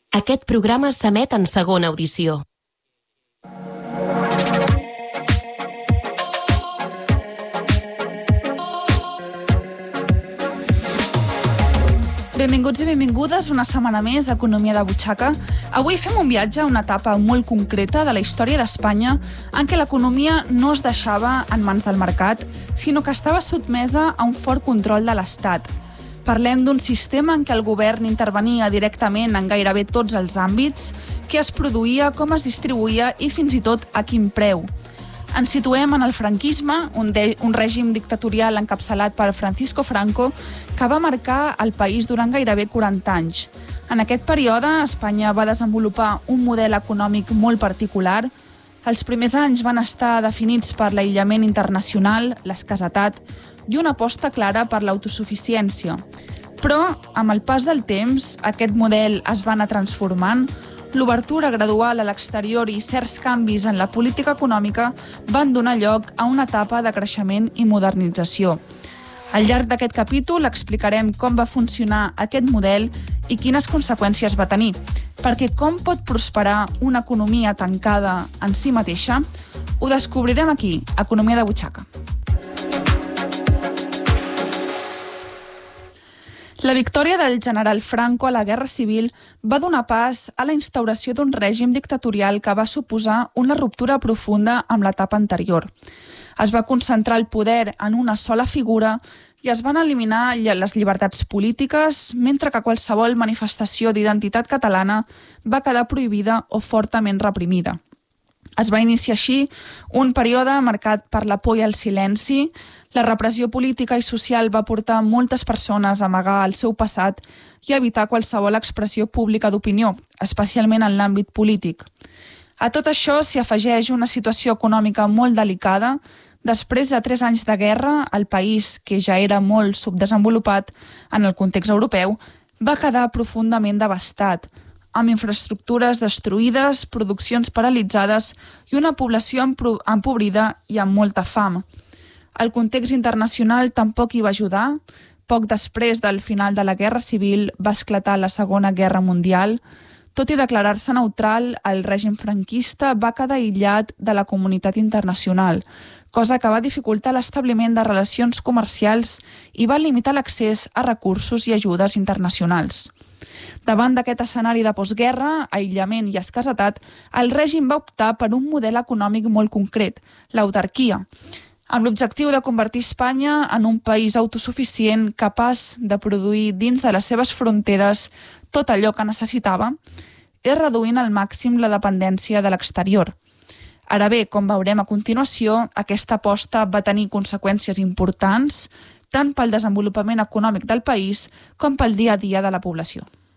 Aquest programa s'emet en segona audició. Benvinguts i benvingudes una setmana més a Economia de Butxaca. Avui fem un viatge a una etapa molt concreta de la història d'Espanya en què l'economia no es deixava en mans del mercat, sinó que estava sotmesa a un fort control de l'Estat. Parlem d'un sistema en què el govern intervenia directament en gairebé tots els àmbits, què es produïa, com es distribuïa i fins i tot a quin preu. Ens situem en el franquisme, un règim dictatorial encapçalat per Francisco Franco, que va marcar el país durant gairebé 40 anys. En aquest període, Espanya va desenvolupar un model econòmic molt particular. Els primers anys van estar definits per l'aïllament internacional, l'escassetat i una aposta clara per l'autosuficiència. Però, amb el pas del temps, aquest model es va anar transformant. L'obertura gradual a l'exterior i certs canvis en la política econòmica van donar lloc a una etapa de creixement i modernització. Al llarg d'aquest capítol explicarem com va funcionar aquest model i quines conseqüències va tenir, perquè com pot prosperar una economia tancada en si mateixa, ho descobrirem aquí, a Economia de Butxaca. La victòria del general Franco a la Guerra Civil va donar pas a la instauració d'un règim dictatorial que va suposar una ruptura profunda amb l'etapa anterior. Es va concentrar el poder en una sola figura i es van eliminar les llibertats polítiques, mentre que qualsevol manifestació d'identitat catalana va quedar prohibida o fortament reprimida. Es va iniciar així un període marcat per la por i el silenci. La repressió política i social va portar moltes persones a amagar el seu passat i a evitar qualsevol expressió pública d'opinió, especialment en l'àmbit polític. A tot això s'hi afegeix una situació econòmica molt delicada. Després de 3 anys de guerra, el país, que ja era molt subdesenvolupat en el context europeu, va quedar profundament devastat, amb infraestructures destruïdes, produccions paralitzades i una població empobrida i amb molta fam. El context internacional tampoc hi va ajudar. Poc després del final de la Guerra Civil va esclatar la Segona Guerra Mundial. Tot i declarar-se neutral, el règim franquista va quedar aïllat de la comunitat internacional, cosa que va dificultar l'establiment de relacions comercials i va limitar l'accés a recursos i ajudes internacionals. Davant d'aquest escenari de postguerra, aïllament i escassetat, el règim va optar per un model econòmic molt concret, l'autarquia, amb l'objectiu de convertir Espanya en un país autosuficient capaç de produir dins de les seves fronteres tot allò que necessitava i reduint al màxim la dependència de l'exterior. Ara bé, com veurem a continuació, aquesta aposta va tenir conseqüències importants tant pel desenvolupament econòmic del país com pel dia a dia de la població.